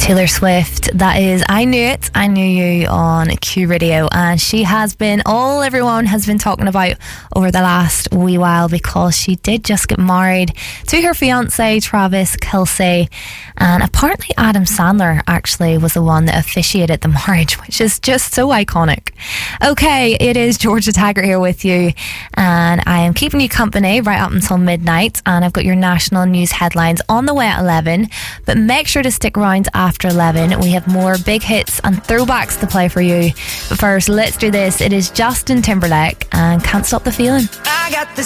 Taylor Swift, that is I Knew It, I Knew You on Q Radio, and she has been all everyone has been talking about over the last wee while because she did just get married to her fiance Travis Kelce, and apparently Adam Sandler actually was the one that officiated the marriage, which is just so iconic. Okay, it is Georgia Taggart here with you, and I am keeping you company right up until midnight, and I've got your national news headlines on the way at 11, but make sure to stick around after 11. We have more big hits and throwbacks to play for you, but first let's do this. It is Justin Timberlake and Can't Stop the Feeling. I got the